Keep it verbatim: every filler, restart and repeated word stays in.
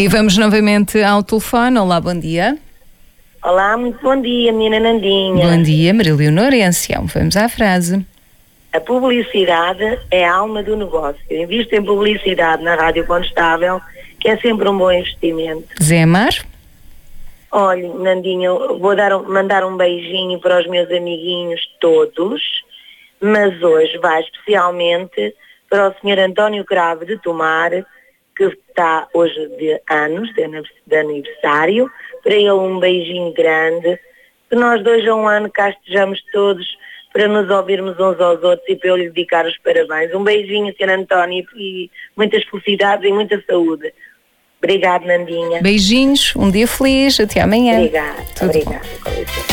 E vamos novamente ao telefone. Olá, bom dia. Olá, muito bom dia, menina Nandinha. Bom dia, Maria Leonor e Ancião. Vamos à frase. A publicidade é a alma do negócio. Invisto em publicidade na Rádio Condestável, que é sempre um bom investimento. Zé Amar? Olha, Nandinha, eu vou dar um, mandar um beijinho para os meus amiguinhos todos, mas hoje vai especialmente para o senhor António Cravo de Tomar, que está hoje de anos, de aniversário. Para ele um beijinho grande, que nós dois a um ano cá estejamos todos para nos ouvirmos uns aos outros e para eu lhe dedicar os parabéns. Um beijinho, senhor António, e muitas felicidades e muita saúde. Obrigada, Nandinha. Beijinhos, um dia feliz, até amanhã. Obrigada, Tudo obrigada.